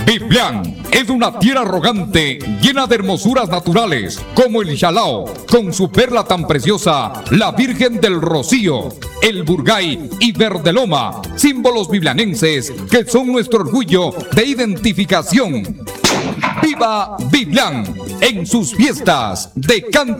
Biblián es una tierra arrogante, llena de hermosuras naturales, como el Chalao, con su perla tan preciosa, la Virgen del Rocío, el Burgay y Verdeloma, símbolos biblianenses que son nuestro orgullo de identificación. ¡Viva Biblián! En sus fiestas de canto